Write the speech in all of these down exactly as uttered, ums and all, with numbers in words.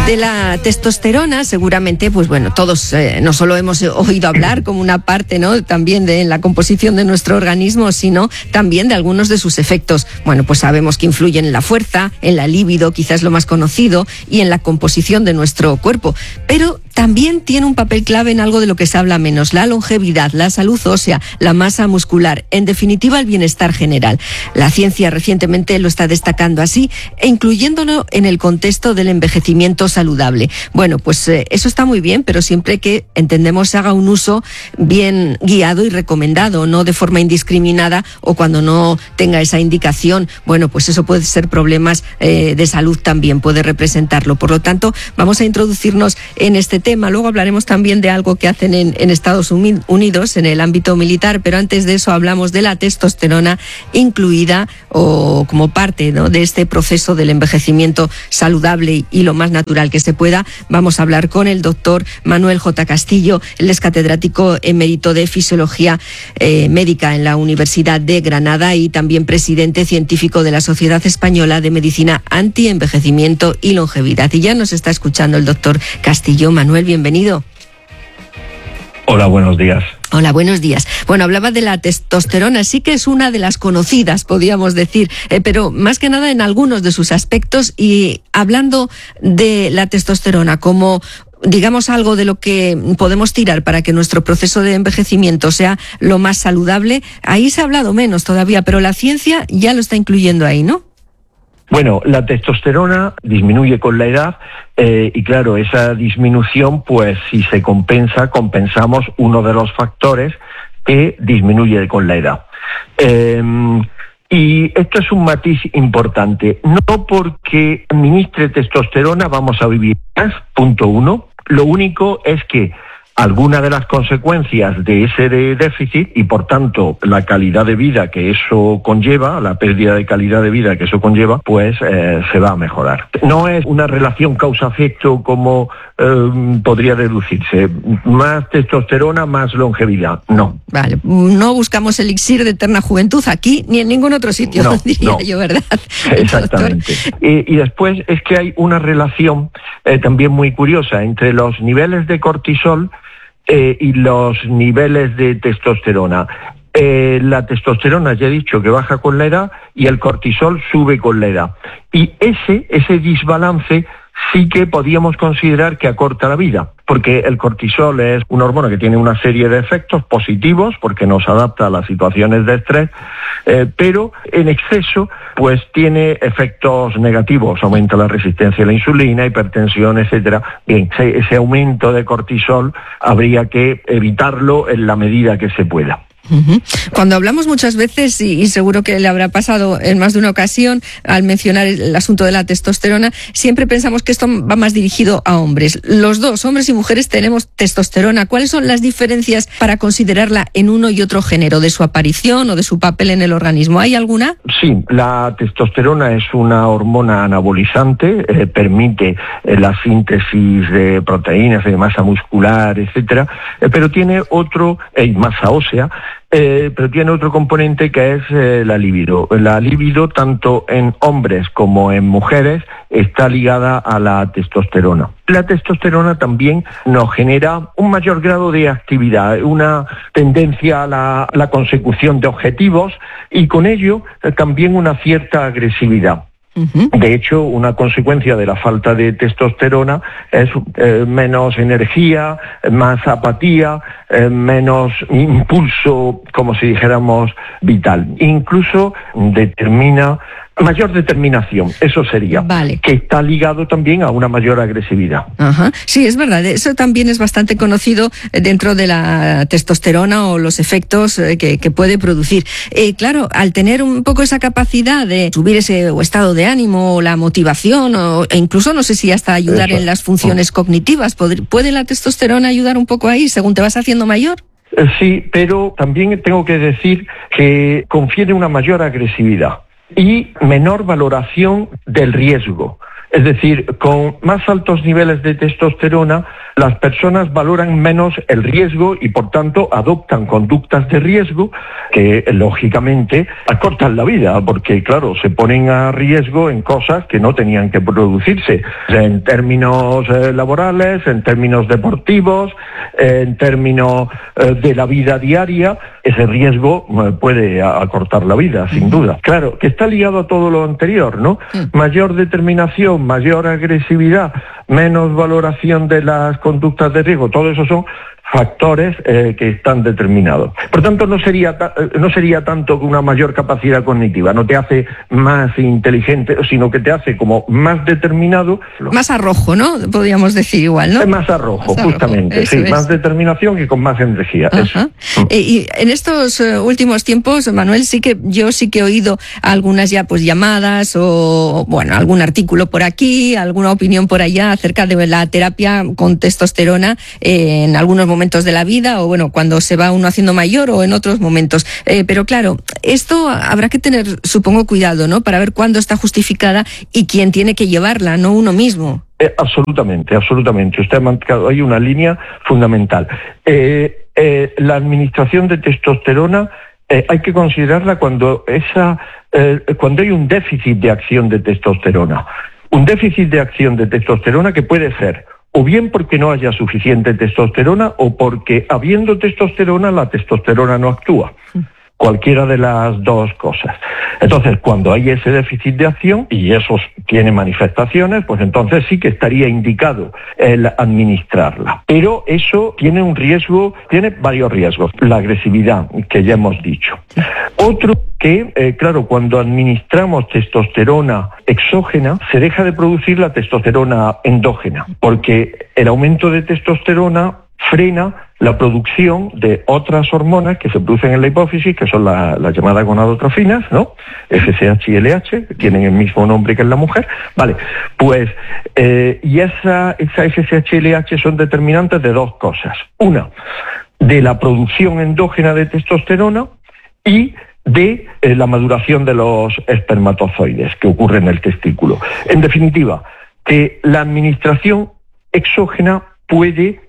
De la testosterona, seguramente, pues bueno, todos eh, no solo hemos oído hablar como una parte, ¿no?, también de la composición de nuestro organismo, sino también de algunos de sus efectos. Bueno, pues sabemos que influyen en la fuerza, en la libido, quizás lo más conocido, y en la composición de nuestro cuerpo. Pero también tiene un papel clave en algo de lo que se habla menos: la longevidad, la salud ósea, la masa muscular, en definitiva el bienestar general. La ciencia recientemente lo está destacando así e incluyéndolo en el contexto del envejecimiento saludable. Bueno, pues eh, eso está muy bien, pero siempre que, entendemos, se haga un uso bien guiado y recomendado, no de forma indiscriminada o cuando no tenga esa indicación. Bueno, pues eso puede ser problemas eh, de salud también, puede representarlo. Por lo tanto, vamos a introducirnos en este tema. Luego hablaremos también de algo que hacen en, en Estados Unidos en el ámbito militar, pero antes de eso hablamos de la testosterona incluida o como parte, ¿no?, de este proceso del envejecimiento saludable y lo más natural que se pueda. Vamos a hablar con el doctor Manuel J. Castillo. Él es catedrático emérito de Fisiología eh, Médica en la Universidad de Granada y también presidente científico de la Sociedad Española de Medicina Anti-Envejecimiento y Longevidad. Y ya nos está escuchando el doctor Castillo. Manuel, bienvenido. Hola, buenos días. Hola, buenos días. Bueno, hablaba de la testosterona, sí que es una de las conocidas, podríamos decir, eh, pero más que nada en algunos de sus aspectos. Y hablando de la testosterona como, digamos, algo de lo que podemos tirar para que nuestro proceso de envejecimiento sea lo más saludable, ahí se ha hablado menos todavía, pero la ciencia ya lo está incluyendo ahí, ¿no? Bueno, la testosterona disminuye con la edad eh, y claro, esa disminución, pues si se compensa, compensamos uno de los factores que disminuye con la edad. Eh, y esto es un matiz importante. No porque administre testosterona vamos a vivir más, punto uno. Lo único es que alguna de las consecuencias de ese de déficit y por tanto la calidad de vida que eso conlleva, la pérdida de calidad de vida que eso conlleva, pues eh, se va a mejorar. No es una relación causa-efecto como eh, podría deducirse. Más testosterona, más longevidad. No. Vale, no buscamos elixir de eterna juventud aquí ni en ningún otro sitio, no, diría no. yo, ¿verdad? Exactamente. Y, y después es que hay una relación eh, también muy curiosa entre los niveles de cortisol Eh, y los niveles de testosterona. Eh, la testosterona, ya he dicho, que baja con la edad y el cortisol sube con la edad. Y ese, ese desbalance sí que podíamos considerar que acorta la vida, porque el cortisol es una hormona que tiene una serie de efectos positivos, porque nos adapta a las situaciones de estrés, eh, pero en exceso pues tiene efectos negativos, aumenta la resistencia a la insulina, hipertensión, etcétera. Bien, ese, ese aumento de cortisol habría que evitarlo en la medida que se pueda. Uh-huh. Cuando hablamos muchas veces, y, y seguro que le habrá pasado en más de una ocasión al mencionar el asunto de la testosterona, siempre pensamos que esto va más dirigido a hombres. Los dos, hombres y mujeres, tenemos testosterona. ¿Cuáles son las diferencias para considerarla en uno y otro género, de su aparición o de su papel en el organismo? ¿Hay alguna? Sí, la testosterona es una hormona anabolizante, eh, permite eh, la síntesis de proteínas, de masa muscular, etcétera, eh, pero tiene otro, eh, masa ósea, Eh, pero tiene otro componente que es eh, la libido. La libido, tanto en hombres como en mujeres, está ligada a la testosterona. La testosterona también nos genera un mayor grado de actividad, una tendencia a la, la consecución de objetivos y con ello eh, también una cierta agresividad. De hecho, una consecuencia de la falta de testosterona es eh, menos energía, más apatía, eh, menos impulso, como si dijéramos, vital. Incluso determina mayor determinación, eso sería, vale, que está ligado también a una mayor agresividad. Ajá. Sí, es verdad, eso también es bastante conocido dentro de la testosterona o los efectos que, que puede producir. Eh, claro, al tener un poco esa capacidad de subir ese o estado de ánimo, o la motivación, o, e incluso no sé si hasta ayudar eso en las funciones cognitivas, ¿puede la testosterona ayudar un poco ahí según te vas haciendo mayor? Sí, pero también tengo que decir que confiere una mayor agresividad y menor valoración del riesgo. Es decir, con más altos niveles de testosterona las personas valoran menos el riesgo y por tanto adoptan conductas de riesgo que lógicamente acortan la vida, porque claro, se ponen a riesgo en cosas que no tenían que producirse, en términos eh, laborales, en términos deportivos, eh, en términos eh, de la vida diaria. Ese riesgo eh, puede acortar la vida, sin duda. Claro, que está ligado a todo lo anterior, ¿no? Mayor determinación, mayor agresividad, menos valoración de las conductas de riesgo, todo eso son factores eh, que están determinados. Por tanto, no sería ta- no sería tanto una mayor capacidad cognitiva, no te hace más inteligente, sino que te hace como más determinado. Más arrojo, ¿no? Podríamos decir igual, ¿no? Es más arrojo, más justamente, arrojo, sí, es. más determinación y con más energía. Eso. Eh, y en estos uh, últimos tiempos, Manuel, sí que yo sí que he oído algunas ya pues llamadas o, bueno, algún artículo por aquí, alguna opinión por allá acerca de la terapia con testosterona eh, en algunos momentos de la vida, o bueno, cuando se va uno haciendo mayor o en otros momentos. Eh, pero claro, esto habrá que tener, supongo, cuidado, ¿no? Para ver cuándo está justificada y quién tiene que llevarla, no uno mismo. Eh, absolutamente, absolutamente. Usted ha marcado ahí una línea fundamental. Eh, eh, la administración de testosterona eh, hay que considerarla cuando esa, eh, cuando hay un déficit de acción de testosterona. Un déficit de acción de testosterona que puede ser o bien porque no haya suficiente testosterona o porque habiendo testosterona la testosterona no actúa. Cualquiera de las dos cosas. Entonces, cuando hay ese déficit de acción y eso tiene manifestaciones, pues entonces sí que estaría indicado el administrarla. Pero eso tiene un riesgo, tiene varios riesgos. La agresividad, que ya hemos dicho. Otro que, eh, claro, cuando administramos testosterona exógena, se deja de producir la testosterona endógena, porque el aumento de testosterona frena la producción de otras hormonas que se producen en la hipófisis, que son las la llamadas gonadotrofinas, ¿no? F S H y L H, que tienen el mismo nombre que en la mujer. Vale, pues, eh, y esa, esa F S H y L H son determinantes de dos cosas. Una, de la producción endógena de testosterona y de eh, la maduración de los espermatozoides que ocurre en el testículo. En definitiva, que la administración exógena puede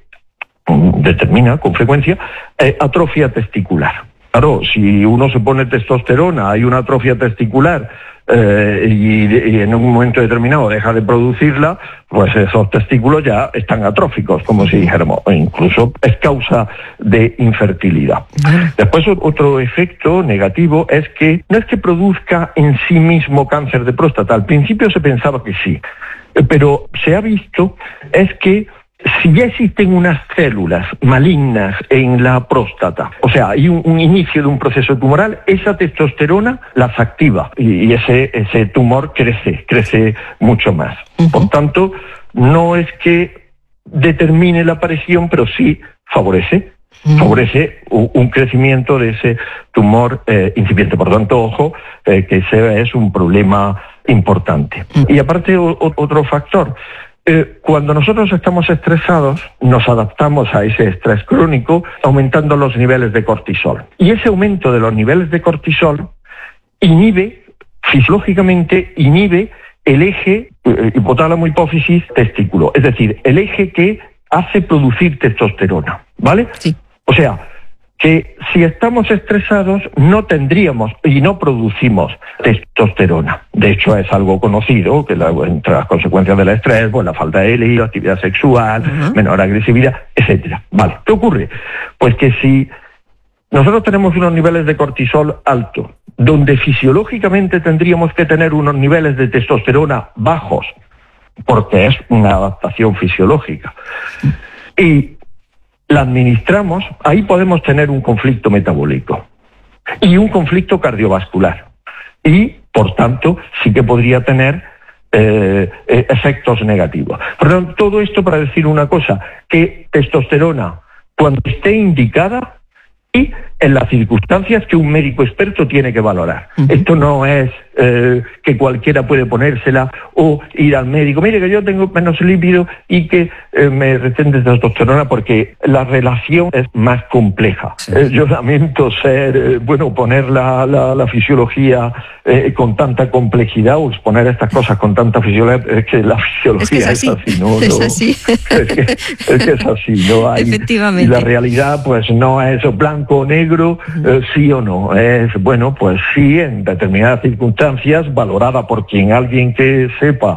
determina con frecuencia eh, atrofia testicular. Claro, si uno se pone testosterona, hay una atrofia testicular eh, y, y en un momento determinado deja de producirla, pues esos testículos ya están atróficos, como si dijéramos, o incluso es causa de infertilidad. Después otro efecto negativo es que no es que produzca en sí mismo cáncer de próstata, al principio se pensaba que sí, pero se ha visto es que si ya existen unas células malignas en la próstata, o sea, hay un, un inicio de un proceso tumoral, esa testosterona las activa y, y ese, ese tumor crece, crece mucho más. Uh-huh. Por tanto, no es que determine la aparición, pero sí favorece, uh-huh. favorece un, un crecimiento de ese tumor eh, incipiente. Por tanto, ojo, eh, que ese es un problema importante. Uh-huh. Y aparte, o, otro factor. Eh, cuando nosotros estamos estresados, nos adaptamos a ese estrés crónico aumentando los niveles de cortisol. Y ese aumento de los niveles de cortisol inhibe, fisiológicamente, inhibe el eje eh, hipotálamo, hipófisis, testículo. Es decir, el eje que hace producir testosterona, ¿vale? Sí. O sea, que si estamos estresados no tendríamos y no producimos testosterona. De hecho, es algo conocido, que la, entre las consecuencias del estrés, pues la falta de libido, actividad sexual, uh-huh. menor agresividad, etcétera. Vale, ¿qué ocurre? Pues que si nosotros tenemos unos niveles de cortisol altos, donde fisiológicamente tendríamos que tener unos niveles de testosterona bajos, porque es una adaptación fisiológica, y la administramos, ahí podemos tener un conflicto metabólico y un conflicto cardiovascular. Y, por tanto, sí que podría tener eh, efectos negativos. Por lo tanto, todo esto para decir una cosa, que testosterona, cuando esté indicada y en las circunstancias que un médico experto tiene que valorar. Uh-huh. Esto no es eh, que cualquiera puede ponérsela o ir al médico, mire que yo tengo menos lípido y que eh, me receten de testosterona, porque la relación es más compleja. Sí. Eh, yo lamento ser, eh, bueno, poner la, la, la fisiología eh, con tanta complejidad o exponer estas cosas con tanta fisiología, es que la fisiología es, que es, así. es así, ¿no? Es así. Es que, es que es así, ¿no? Hay, efectivamente. Y la realidad, pues no es blanco o negro, uh-huh. eh, sí o no. Es, bueno, pues sí, en determinadas circunstancias, valorada por quien alguien que sepa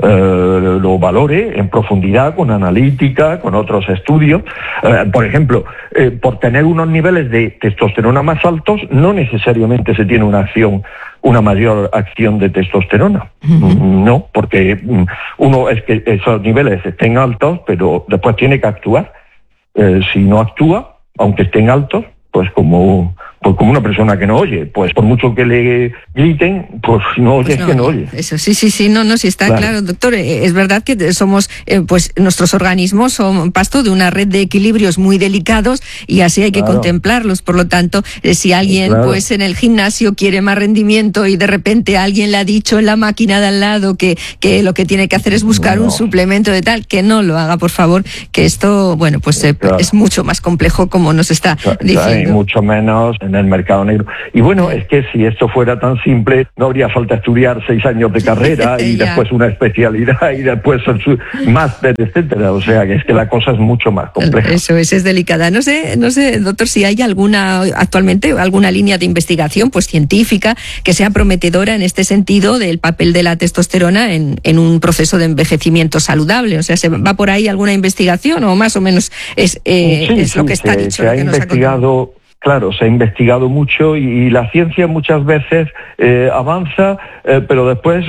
eh, lo valore en profundidad, con analítica, con otros estudios. Eh, por ejemplo, eh, por tener unos niveles de testosterona más altos, no necesariamente se tiene una acción, una mayor acción de testosterona. Uh-huh. No, porque uno es que esos niveles estén altos, pero después tiene que actuar. Eh, si no actúa, aunque estén altos, pues como pues como una persona que no oye, pues por mucho que le griten, pues si no oye, pues no, es que no oye. Eso sí, sí, sí, no, no, sí está claro, claro doctor. Es verdad que somos, eh, pues nuestros organismos son pasto de una red de equilibrios muy delicados y así hay que claro. contemplarlos. Por lo tanto, eh, si alguien claro. pues en el gimnasio quiere más rendimiento y de repente alguien le ha dicho en la máquina de al lado que, que lo que tiene que hacer es buscar no. un suplemento de tal, que no lo haga, por favor, que esto, bueno, pues eh, claro. es mucho más complejo como nos está claro, diciendo. Y mucho menos en el mercado negro. Y bueno, es que si esto fuera tan simple, no habría falta estudiar seis años de carrera y después una especialidad y después máster, etcétera. O sea, que es que la cosa es mucho más compleja. Eso es, es delicada. No sé, no sé, doctor, si hay alguna, actualmente, alguna línea de investigación, pues científica, que sea prometedora en este sentido del papel de la testosterona en, en un proceso de envejecimiento saludable. O sea, ¿se va por ahí alguna investigación o más o menos es, eh, sí, es sí, lo que está se, dicho? Se ha investigado... Claro, se ha investigado mucho y, y la ciencia muchas veces eh, avanza, eh, pero después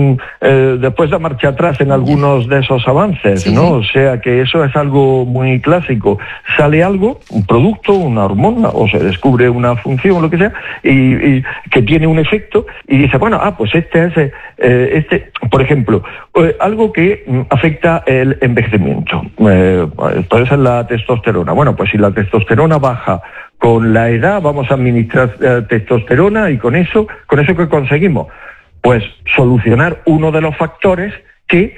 eh, después da marcha atrás en algunos de esos avances, sí, ¿no? Sí. O sea que eso es algo muy clásico. Sale algo, un producto, una hormona, o se descubre una función, lo que sea, y, y que tiene un efecto, y dice, bueno, ah, pues este es, eh, este, por ejemplo, eh, algo que afecta el envejecimiento. Eh, puede ser la testosterona. Bueno, pues si la testosterona baja con la edad, vamos a administrar eh, testosterona y con eso, ¿con eso qué conseguimos? Pues solucionar uno de los factores que,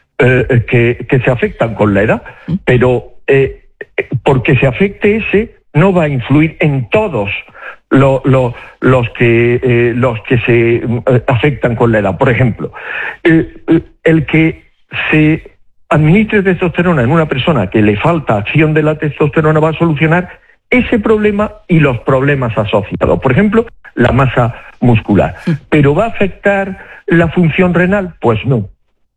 eh, que, que se afectan con la edad, pero eh, porque se afecte ese no va a influir en todos lo, lo, los, que, eh, los que se eh, afectan con la edad. Por ejemplo, eh, el que se administre testosterona en una persona que le falta acción de la testosterona va a solucionar ese problema y los problemas asociados. Por ejemplo, la masa muscular. ¿Pero va a afectar la función renal? Pues no.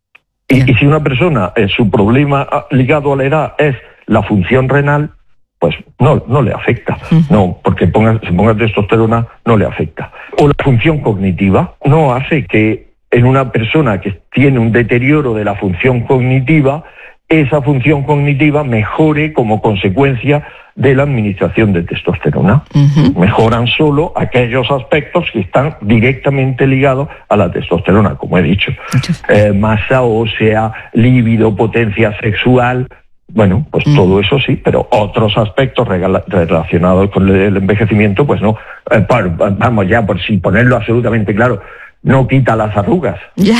Y, y si una persona, eh, su problema ligado a la edad es la función renal, pues no, no le afecta. No, porque ponga, se ponga testosterona, no le afecta. O la función cognitiva no hace que en una persona que tiene un deterioro de la función cognitiva, esa función cognitiva mejore como consecuencia de la administración de testosterona. Uh-huh. Mejoran solo aquellos aspectos que están directamente ligados a la testosterona, como he dicho. Uh-huh. Eh, masa ósea, líbido, potencia sexual, bueno, pues uh-huh. todo eso sí, pero otros aspectos regala- relacionados con el envejecimiento, pues no. Eh, por, vamos ya, por sin ponerlo absolutamente claro, no quita las arrugas. Ya.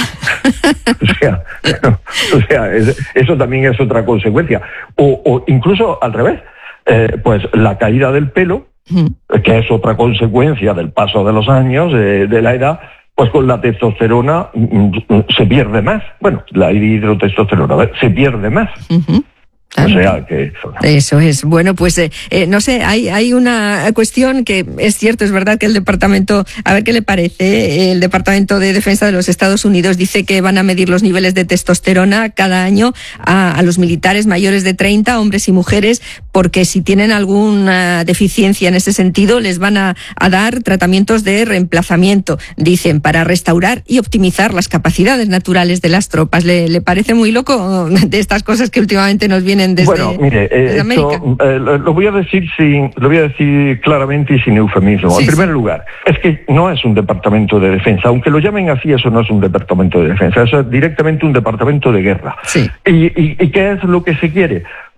o sea, no, o sea es, eso también es otra consecuencia. O, o incluso al revés, eh, pues la caída del pelo, mm. que es otra consecuencia del paso de los años, eh, de la edad, pues con la testosterona mm, se pierde más. Bueno, la hidrotestosterona se pierde más. Uh-huh. Claro. O sea que... Eso es. Bueno, pues eh, eh, no sé, hay, hay una cuestión que es cierto, es verdad que el Departamento, a ver qué le parece, el Departamento de Defensa de los Estados Unidos dice que van a medir los niveles de testosterona cada año a, a los militares mayores de treinta, hombres y mujeres, porque si tienen alguna deficiencia en ese sentido, les van a, a dar tratamientos de reemplazamiento, dicen, para restaurar y optimizar las capacidades naturales de las tropas. ¿Le, le parece muy loco de estas cosas que últimamente nos vienen desde, bueno, mire, eh, esto, eh, lo voy a decir sin, lo voy a decir claramente y sin eufemismo. Sí, en primer sí. lugar, es que no es un departamento de defensa, aunque lo llamen así, eso no es un departamento de defensa, eso es directamente un departamento de guerra. Sí. ¿Y, y, y qué es lo que se quiere?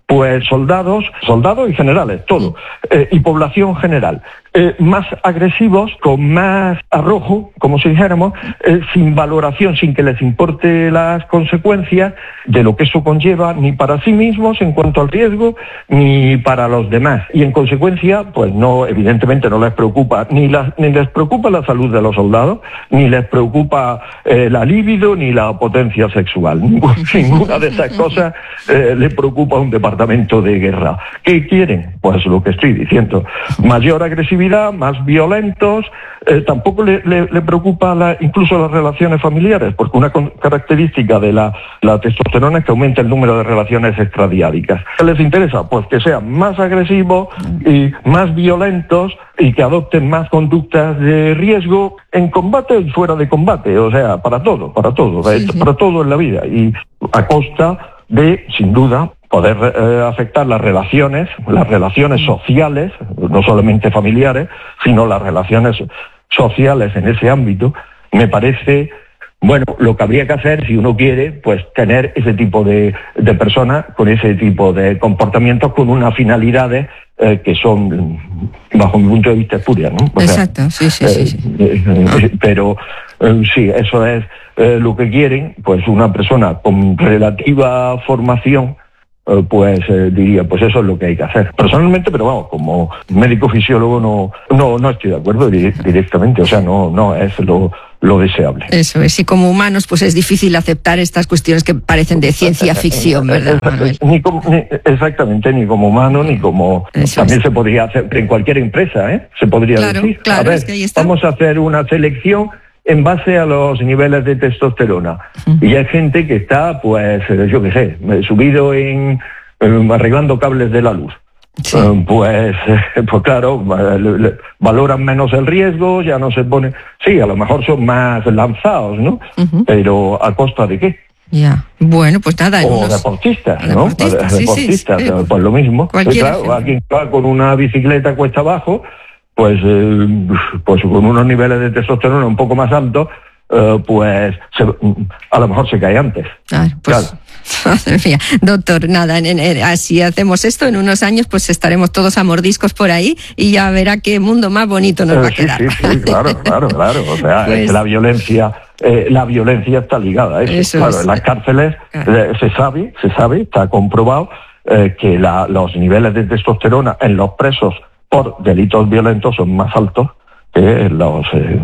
pues soldados, soldados y generales, todo, eh, y población general, eh, más agresivos, con más arrojo, como si dijéramos, eh, sin valoración, sin que les importe las consecuencias de lo que eso conlleva, ni para sí mismos en cuanto al riesgo, ni para los demás. Y en consecuencia, pues no, evidentemente no les preocupa, ni, la, ni les preocupa la salud de los soldados, ni les preocupa eh, la libido, ni la potencia sexual. Ninguna de esas cosas eh, le preocupa a un departamento de guerra. ¿Qué quieren? Pues lo que estoy diciendo. Mayor agresividad, más violentos, eh, tampoco le, le, le preocupa la, incluso las relaciones familiares, porque una con, característica de la, la testosterona es que aumenta el número de relaciones extradiádicas. ¿Qué les interesa? Pues que sean más agresivos y más violentos y que adopten más conductas de riesgo en combate y fuera de combate, o sea, para todo, para todo, sí, sí. para todo en la vida, y a costa de, sin duda, poder eh, afectar las relaciones, las relaciones sociales, no solamente familiares, sino las relaciones sociales en ese ámbito. Me parece, bueno, lo que habría que hacer, si uno quiere, pues tener ese tipo de, de personas con ese tipo de comportamientos con unas finalidades eh, que son, bajo mi punto de vista, espurias, ¿no? O Exacto, sea, sí, sí, sí. sí. Eh, eh, ah. Pero eh, sí, eso es eh, lo que quieren, pues una persona con relativa formación, eh, pues eh, diría, pues eso es lo que hay que hacer. Personalmente, pero vamos, como médico fisiólogo no no no estoy de acuerdo directamente, o sea, no no es lo lo deseable. Eso es, y como humanos pues es difícil aceptar estas cuestiones que parecen de ciencia ficción, ¿verdad, Manuel? Ni como, ni, exactamente, ni como humano, ni como... Eso también es. Se podría hacer en cualquier empresa, ¿eh? Se podría claro, decir, claro, a ver, es que ahí está. Vamos a hacer una selección en base a los niveles de testosterona. Uh-huh. Y hay gente que está, pues, yo qué sé, subido en... Eh, arreglando cables de la luz. Sí. Uh, pues, eh, pues claro, le, le, valoran menos el riesgo, ya no se pone... Sí, a lo mejor son más lanzados, ¿no? Uh-huh. Pero ¿a costa de qué? Ya, yeah. Bueno, pues nada. O unos... deportistas, ¿no? Deportistas, sí, deportistas, sí, sí. Pues lo mismo. Sí, claro, alguien va con una bicicleta cuesta abajo, pues, eh, pues con unos niveles de testosterona un poco más altos, Uh, pues se, a lo mejor se cae antes. Claro, pues, claro. Madre mía. Doctor, nada, en, en, así hacemos esto, en unos años pues estaremos todos a mordiscos por ahí y ya verá qué mundo más bonito nos uh, va a quedar. Sí, sí, sí, claro, claro, claro. O sea, pues... es que la violencia, eh, la violencia está ligada a eso. eso claro, es. En las cárceles claro. eh, se sabe, se sabe, está comprobado eh, que la, los niveles de testosterona en los presos por delitos violentos son más altos que los... Eh,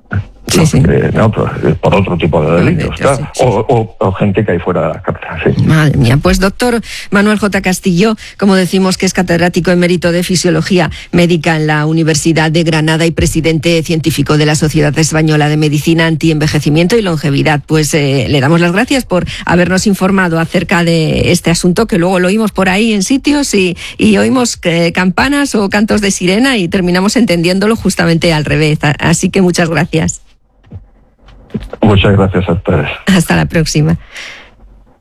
Sí, sí. Eh, no, por, por otro tipo de delitos, claro. sí, sí. O, o, o gente que hay fuera de las cárceles. Sí. Madre mía, pues doctor Manuel J. Castillo, como decimos que es catedrático emérito de Fisiología Médica en la Universidad de Granada y presidente científico de la Sociedad Española de Medicina Antienvejecimiento y Longevidad, pues eh, le damos las gracias por habernos informado acerca de este asunto, que luego lo oímos por ahí en sitios y, y oímos eh, campanas o cantos de sirena y terminamos entendiéndolo justamente al revés. Así que muchas gracias. Muchas gracias a ustedes. Hasta la próxima.